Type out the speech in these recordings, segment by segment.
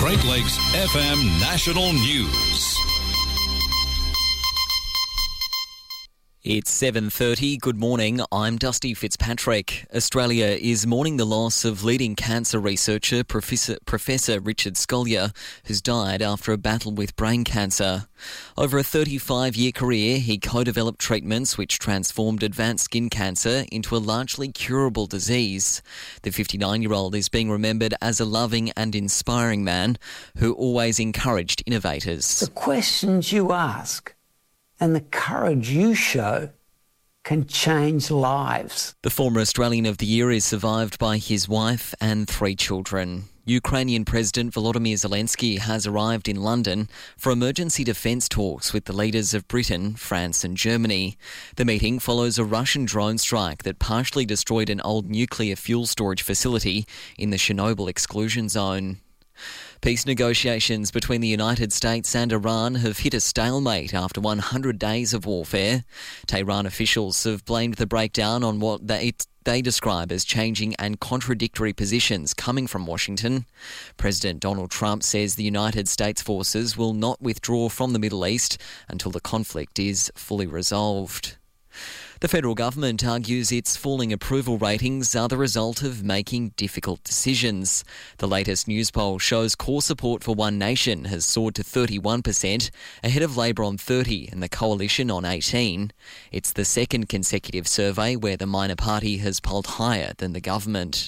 Great Lakes FM National News. It's 7:30. Good morning. I'm Dusty Fitzpatrick. Australia is mourning the loss of leading cancer researcher Professor Richard Scolyer, who's died after a battle with brain cancer. Over a 35-year career, he co-developed treatments which transformed advanced skin cancer into a largely curable disease. The 59-year-old is being remembered as a loving and inspiring man who always encouraged innovators. The questions you ask and the courage you show can change lives. The former Australian of the Year is survived by his wife and 3 children. Ukrainian President Volodymyr Zelensky has arrived in London for emergency defence talks with the leaders of Britain, France and Germany. The meeting follows a Russian drone strike that partially destroyed an old nuclear fuel storage facility in the Chernobyl exclusion zone. Peace negotiations between the United States and Iran have hit a stalemate after 100 days of warfare. Tehran officials have blamed the breakdown on what they describe as changing and contradictory positions coming from Washington. President Donald Trump says the United States forces will not withdraw from the Middle East until the conflict is fully resolved. The federal government argues its falling approval ratings are the result of making difficult decisions. The latest news poll shows core support for One Nation has soared to 31%, ahead of Labor on 30% and the Coalition on 18%. It's the second consecutive survey where the minor party has polled higher than the government.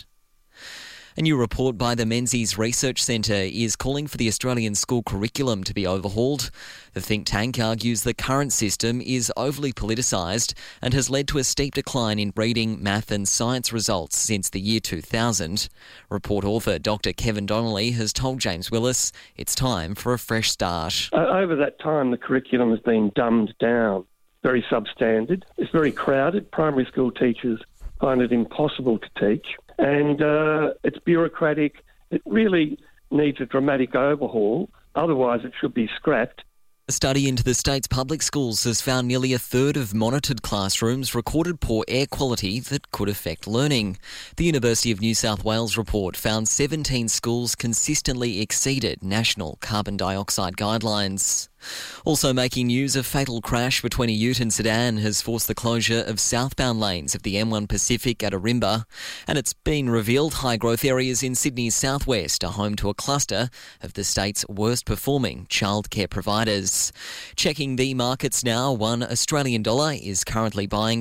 A new report by the Menzies Research Centre is calling for the Australian school curriculum to be overhauled. The think tank argues the current system is overly politicised and has led to a steep decline in reading, math and science results since the year 2000. Report author Dr Kevin Donnelly has told James Willis it's time for a fresh start. Over that time, the curriculum has been dumbed down, very substandard. It's very crowded. Primary school teachers find it impossible to teach. And it's bureaucratic. It really needs a dramatic overhaul. Otherwise, it should be scrapped. A study into the state's public schools has found nearly a third of monitored classrooms recorded poor air quality that could affect learning. The University of New South Wales report found 17 schools consistently exceeded national carbon dioxide guidelines. Also making news, a fatal crash between a ute and sedan has forced the closure of southbound lanes of the M1 Pacific at Ourimbah, and it's been revealed high growth areas in Sydney's southwest are home to a cluster of the state's worst performing childcare providers. Checking the markets now, one Australian dollar is currently buying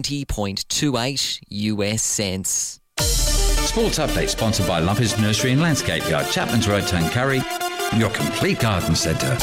70.28 US cents. Sports Update sponsored by Lumpers Nursery and Landscape Yard, Chapman's Road, Tuncurry, your complete garden centre.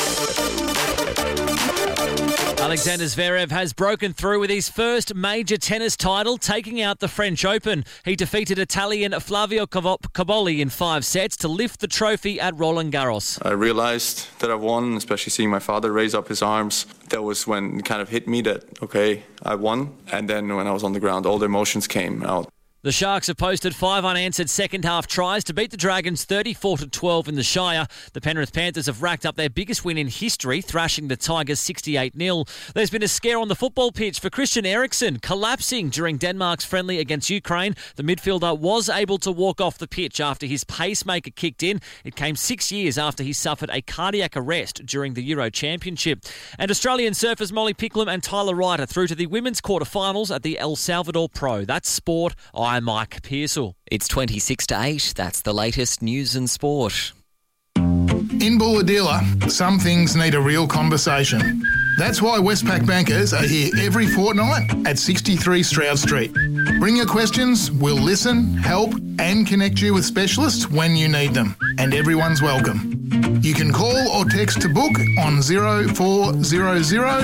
Alexander Zverev has broken through with his first major tennis title, taking out the French Open. He defeated Italian Flavio Cobolli in 5 sets to lift the trophy at Roland Garros. I realised that I won, especially seeing my father raise up his arms. That was when it kind of hit me that, okay, I won. And then when I was on the ground, all the emotions came out. The Sharks have posted 5 unanswered second-half tries to beat the Dragons 34-12 in the Shire. The Penrith Panthers have racked up their biggest win in history, thrashing the Tigers 68-0. There's been a scare on the football pitch for Christian Eriksen, collapsing during Denmark's friendly against Ukraine. The midfielder was able to walk off the pitch after his pacemaker kicked in. It came 6 years after he suffered a cardiac arrest during the Euro Championship. And Australian surfers Molly Picklum and Tyler Wright are through to the women's quarterfinals at the El Salvador Pro. That's sport. I'm Mike Pearsall. It's 26-8. That's the latest news and sport. In Bulahdelah, some things need a real conversation. That's why Westpac bankers are here every fortnight at 63 Stroud Street. Bring your questions, we'll listen, help and connect you with specialists when you need them. And everyone's welcome. You can call or text to book on 0400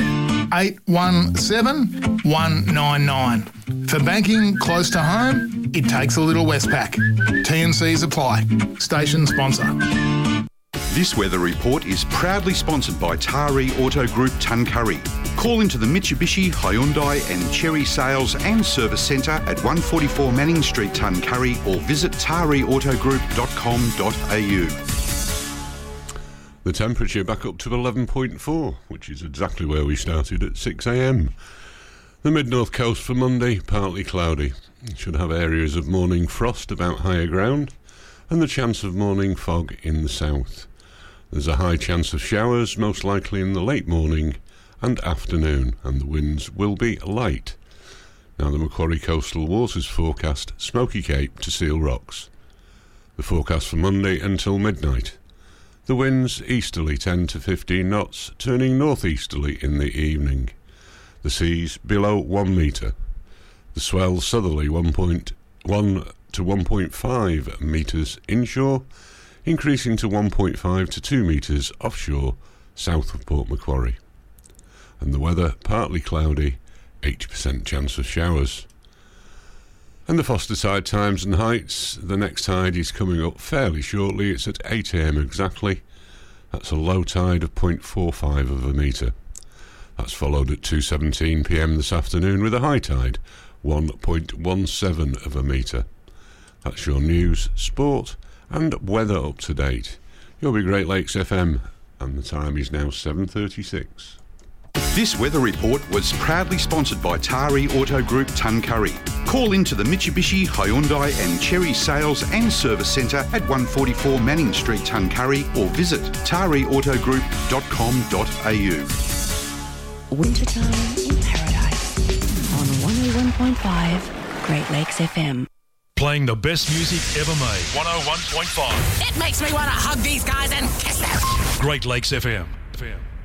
817 199. For banking close to home, it takes a little Westpac. T&Cs apply. Station sponsor. This weather report is proudly sponsored by Taree Auto Group Tuncurry. Call into the Mitsubishi, Hyundai and Chery Sales and Service Centre at 144 Manning Street, Tuncurry, or visit tareautogroup.com.au. The temperature back up to 11.4, which is exactly where we started at 6 a.m. The mid-north coast for Monday, partly cloudy. It should have areas of morning frost about higher ground. and the chance of morning fog in the south. There's a high chance of showers, most likely in the late morning and afternoon, and the winds will be light. Now the Macquarie Coastal Waters forecast Smoky Cape to Seal Rocks. The forecast for Monday until midnight. The winds easterly 10 to 15 knots, turning northeasterly in the evening. The seas below 1 metre. The swell southerly 1.1 to 1.5 metres inshore, increasing to 1.5 to 2 metres offshore south of Port Macquarie. And the weather partly cloudy, 80% chance of showers. And the Foster tide times and heights. The next tide is coming up fairly shortly. It's at 8 a.m. exactly. That's a low tide of 0.45 of a metre. That's followed at 2:17 p.m. this afternoon with a high tide, 1.17 of a metre. That's your news, sport and weather up to date. You'll be Great Lakes FM, and the time is now 7:36. This weather report was proudly sponsored by Tari Auto Group Tuncurry. Call into the Mitsubishi, Hyundai and Cherry Sales and Service Centre at 144 Manning Street, Tuncurry, or visit tariautogroup.com.au. Wintertime in Paradise on 101.5 Great Lakes FM. Playing the best music ever made. 101.5. It makes me want to hug these guys and kiss them. Great Lakes FM.